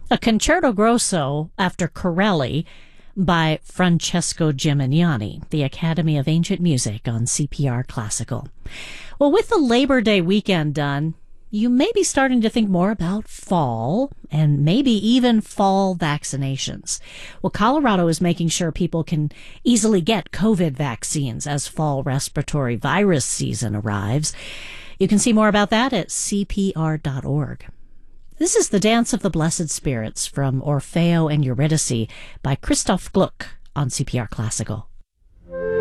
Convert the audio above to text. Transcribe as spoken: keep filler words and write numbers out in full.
A concerto grosso after Corelli by Francesco Gimignani, the Academy of Ancient Music on C P R Classical. Well, with the Labor Day weekend done, you may be starting to think more about fall and maybe even fall vaccinations. Well, Colorado is making sure people can easily get COVID vaccines as fall respiratory virus season arrives. You can see more about that at C P R dot org. This is The Dance of the Blessed Spirits from Orfeo and Eurydice by Christoph Gluck on C P R Classical.